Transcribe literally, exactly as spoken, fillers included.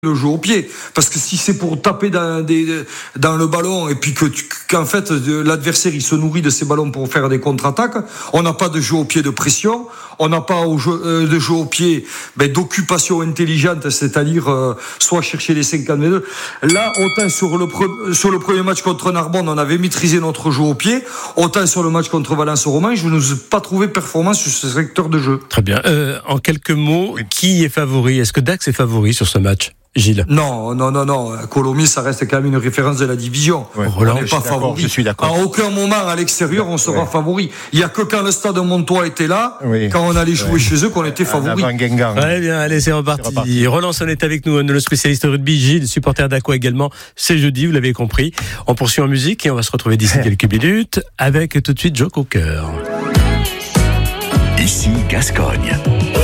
le jeu au pied, parce que si c'est pour taper dans, des, dans le ballon et puis que tu, qu'en fait l'adversaire il se nourrit de ces ballons pour faire des contre-attaques, on n'a pas de jeu au pied de pression, on n'a pas au jeu, euh, de jeu au pied ben, d'occupation intelligente, c'est-à-dire euh, soit chercher les cinquante mètres. Là, autant sur le, pre- sur le premier match contre Narbonne, on avait maîtrisé notre jeu au pied, autant sur le match contre Valence-Romain, je ne nous ai pas trouvé performant sur ce secteur de jeu. Très bien. Euh, en quelques mots, oui. Qui est favori ? Est-ce que Dax est favori sur ce match ? Gilles. Non, non, non, non. Colomiers, ça reste quand même une référence de la division. Ouais, on Roland, n'est pas favori. Je suis d'accord. À aucun moment à l'extérieur, on sera ouais. favori. Il n'y a que quand le stade Montois était là, oui. quand on allait jouer ouais. chez eux, qu'on était favori. Très bien, allez, c'est reparti. c'est reparti. Roland Son est avec nous, le spécialiste rugby. Gilles, supporter d'Aqua également. C'est jeudi, vous l'avez compris. On poursuit en musique et on va se retrouver d'ici quelques minutes avec tout de suite Joe Cocker. Ici Gascogne.